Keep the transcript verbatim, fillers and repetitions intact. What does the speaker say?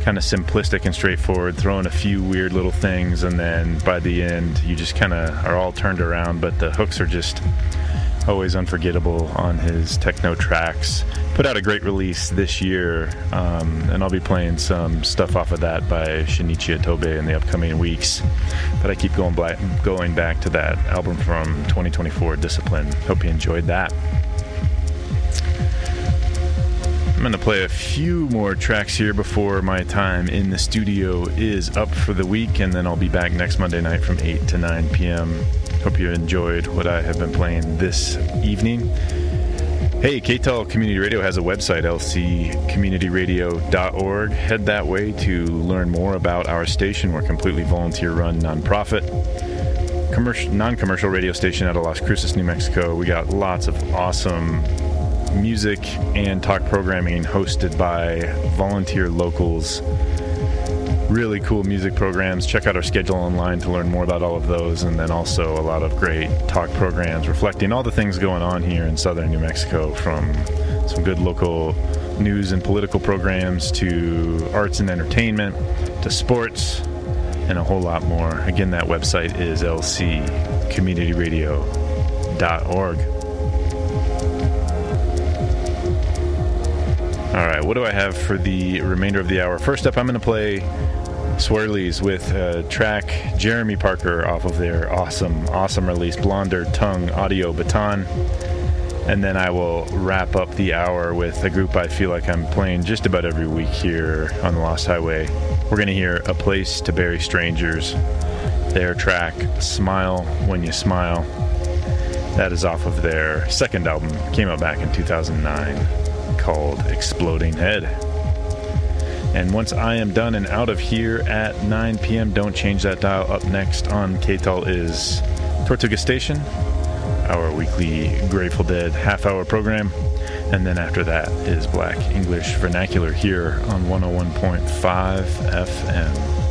kind of simplistic and straightforward, throw in a few weird little things, and then by the end you just kind of are all turned around, but the hooks are just always unforgettable on his techno tracks. Put out a great release this year, um, and I'll be playing some stuff off of that by Shinichi Itobe in the upcoming weeks, but I keep going, black, going back to that album from twenty twenty-four, Discipline. Hope you enjoyed that. I'm going to play a few more tracks here before my time in the studio is up for the week, and then I'll be back next Monday night from eight to nine p.m. Hope you enjoyed what I have been playing this evening. Hey, K T E L Community Radio has a website, l c community radio dot org. Head that way to learn more about our station. We're a completely volunteer-run nonprofit, commercial, non-commercial radio station out of Las Cruces, New Mexico. We got lots of awesome music and talk programming hosted by volunteer locals. Really cool music programs. Check out our schedule online to learn more about all of those, and then also a lot of great talk programs reflecting all the things going on here in southern New Mexico, from some good local news and political programs to arts and entertainment to sports and a whole lot more. Again, that website is l c community radio dot org. All right, what do I have for the remainder of the hour? First up, I'm going to play Swirlies with a track Jeremy Parker off of their awesome, awesome release, Blonder Tongue Audio Baton. And then I will wrap up the hour with a group I feel like I'm playing just about every week here on the Lost Highway. We're going to hear A Place to Bury Strangers, their track Smile When You Smile. That is off of their second album, came out back in two thousand nine, called Exploding Head. And once I am done and out of here at nine p.m., don't change that dial. Up next on K T E L is Tortuga Station, our weekly Grateful Dead half-hour program. And then after that is Black English Vernacular here on one oh one point five F M.